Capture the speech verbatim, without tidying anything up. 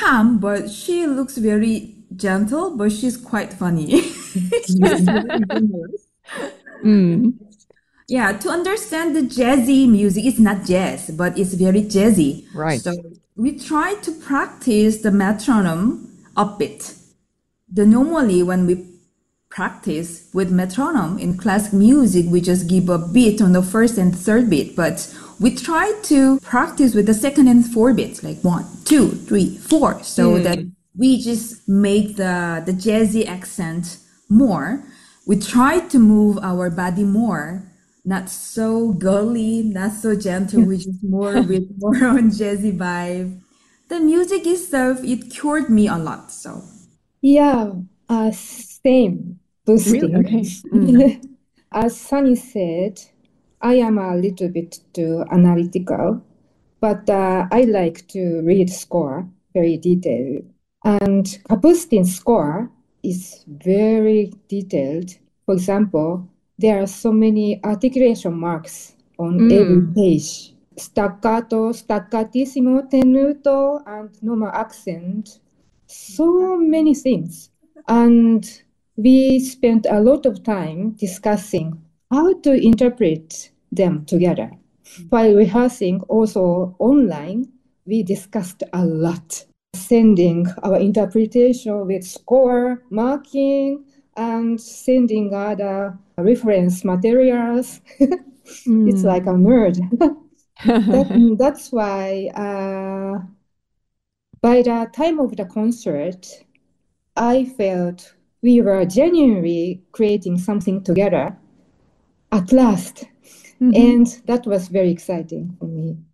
calm, but she looks very gentle, but she's quite funny. She's very humorous. Mm, Yeah, to understand the jazzy music, it's not jazz, but it's very jazzy. right. So we try to practice the metronome upbeat. The normally when we practice with metronome in classic music, we just give a beat on the first and third beat, but we try to practice with the second and fourth beats, like one, two, three, four, so that Mm, we just make the the jazzy accent more. We try to move our body more, not so girly, not so gentle, which is more with more on jazzy vibe. The music itself, it cured me a lot. So Yeah, uh, same really? boosting. Okay. Mm, As Sunny said, I am a little bit too analytical, but uh, I like to read score very detailed. And Kapustin's score is very detailed. For example, there are so many articulation marks on every mm, page. Staccato, staccatissimo, tenuto, and normal accent. So many things. And we spent a lot of time discussing how to interpret them together. While rehearsing also online, we discussed a lot, sending our interpretation with score, marking, and sending other reference materials. It's like a mm. nerd. that, that's why uh, by the time of the concert, I felt we were genuinely creating something together at last. Mhm. And that was very exciting for me.